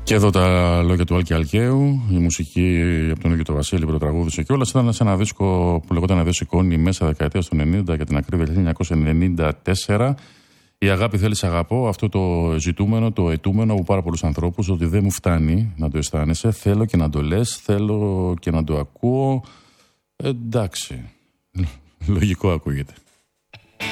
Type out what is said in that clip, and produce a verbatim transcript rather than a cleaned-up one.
Και εδώ τα λόγια του Άλκη Αλκαίου, η μουσική από τον ίδιο το Βασίλη που το τραγούδισε και όλα. Ήταν σε ένα δίσκο που λεγόταν Εδώ σηκώνει μέσα δεκαετία του ενενήντα, για την ακρίβεια χίλια εννιακόσια ενενήντα τέσσερα. Η αγάπη θέλει, αγαπώ, αυτό το ζητούμενο, το αιτούμενο από πάρα πολλούς ανθρώπους, ότι δεν μου φτάνει να το αισθάνεσαι. Θέλω και να το λες, θέλω και να το ακούω. Εντάξει, λογικό ακούγεται.